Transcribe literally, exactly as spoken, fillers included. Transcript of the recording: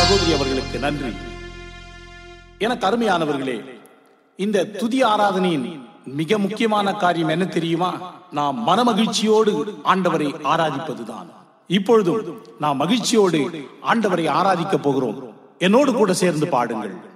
சகோதரி அவர்களுக்கு நன்றி. எனக்கு அருமையானவர்களே, இந்த துதி ஆராதனையின் மிக முக்கியமான காரியம் என்ன தெரியுமா? நாம் மனமகிழ்ச்சியோடு ஆண்டவரை ஆராதிப்பதுதான். இப்பொழுதும் நாம் மகிழ்ச்சியோடு ஆண்டவரை ஆராதிக்க போகிறோம். என்னோடு கூட சேர்ந்து பாடுங்கள்.